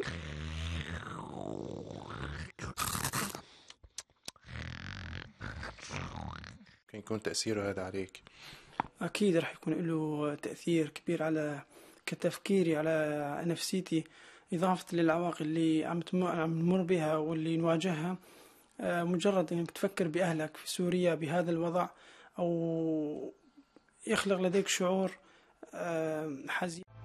كان يكون تأثيره هذا عليك؟ أكيد راح يكون له تأثير كبير على كتفكيري، على نفسيتي، إضافة للعواقب اللي عم نمر بها واللي نواجهها. مجرد أنك تفكر بأهلك في سوريا بهذا الوضع، أو يخلق لديك شعور حزين.